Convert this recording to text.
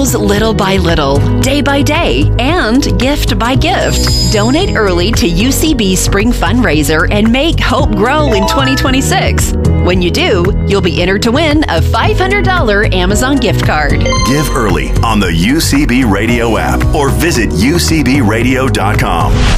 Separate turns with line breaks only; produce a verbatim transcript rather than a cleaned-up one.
grows little by little, day by day, and gift by gift. Donate early to U C B Spring Fundraiser and make hope grow in twenty twenty-six. When you do, you'll be entered to win a five hundred dollars Amazon gift card.
Give early on the U C B Radio app or visit U C B radio dot com.